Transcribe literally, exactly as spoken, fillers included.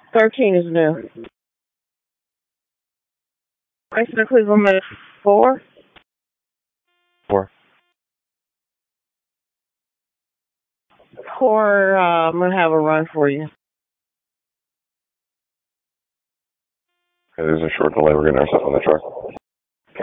thirteen is new. Chrysler Cleveland at four. Four. Four, uh, I'm going to have a run for you. Okay, there's a short delay. We're getting ourselves on the truck.